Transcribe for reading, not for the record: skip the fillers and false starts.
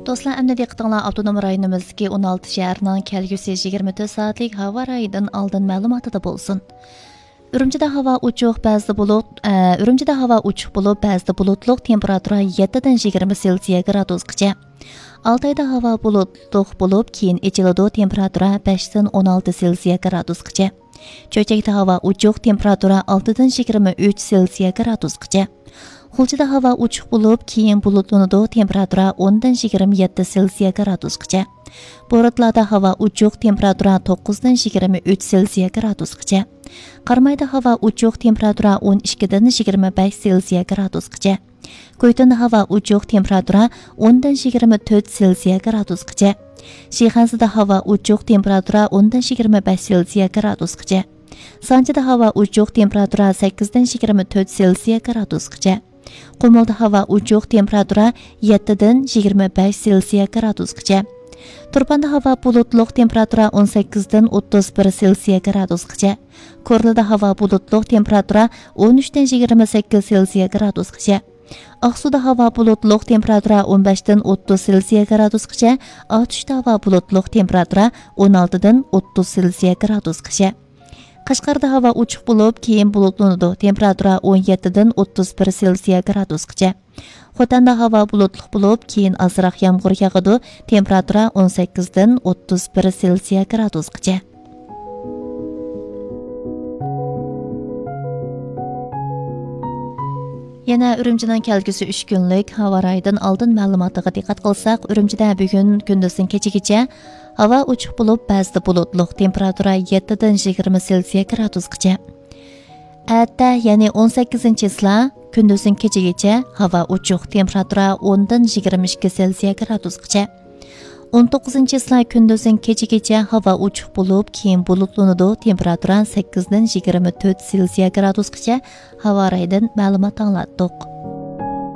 Do'stlar, endi diqqatinglar avtonom rayonimizdagi 16 shaharning kelgusi 24 soatlik havo rayidan oldin ma'lumotida bo'lsin. Urumchida havo ochiq, ba'zida bulutliq, temperatura 7 dan 20 Selsiya gradusgacha. Altayda havo bulutliq bo'lib, keyin echiladi, temperatura 5 dan 16 Selsiya gradusgacha. Cho'chakda havo ochiq, temperatura 6 dan 23 Selsiya gradusgacha. Xulchida havo ochiq bo'lib, keyin bulutlanadi, temperatura 10 dan 27 Selsiya gradusgacha. Bo'rotlarda havo ochiq, temperatura 9 dan 23 Selsiya gradusgacha. Qarmayda havo ochiq, temperatura 12 dan 25 Selsiya gradusgacha. Ko'ytonda havo ochiq, temperatura 10 dan 24 Selsiya gradusgacha. Shixansida havo ochiq, temperatura 10 dan 25 Selsiya gradusgacha. Sanchida havo ochiq, temperatura 8 dan 24 Selsiya gradusgacha. Qumulda havo ochiq, temperatura 7 dan 25 Selsiya gradusgacha. Turpanda havo bulutliq, temperatura 18 dan 31 Selsiya gradusgacha. Ko'rlida havo bulutliq, temperatura 13 dan 28 Selsiya gradusgacha. Aqsuda havo bulutliq, temperatura 15 dan 30 Selsiya gradusgacha. Otishda havo bulutliq, temperatura 16 dan 30 Selsiya gradusgacha. Qashqarda havo ochiq bo'lib, keyin bulutlanadi, temperatura 17 dan 31 Selsiya gradusgacha. Xotanda havo bulutliq bo'lib, keyin azroq yomg'ir yog'adi, temperatura 18 dan 31 Selsiya gradusgacha. Yana Urumchining kelgusi 3 kunlik havo rayidan oldin ma'lumotiga diqqat qilsak, Urumchida bugun kunduzning kechagacha havo ochiq bo'lib, ba'zida bulutliq, temperatura 7 dan 20 Selsiya gradusgacha. Atda, ya'ni 18-sla kunduzning kechagacha havo ochiq, temperatura 10 dan 22 Selsiya gradusgacha. 19-sla kunduzning kechagacha havo ochiq bo'lib, keyin bulutlanadi, temperatura 8 dan 24 Selsiya gradusgacha havo rayidan ma'lumot anglatdik.